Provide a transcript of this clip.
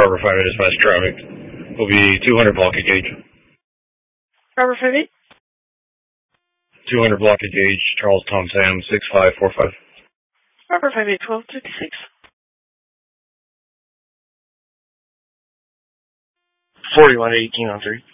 Barber 5 dispatch traffic. Will be 200 blockage gauge. Barber 5-8. 200 blockage gauge, Charles Tom Sam 6545. Barber 5-8, 1256. 41 18 on 3.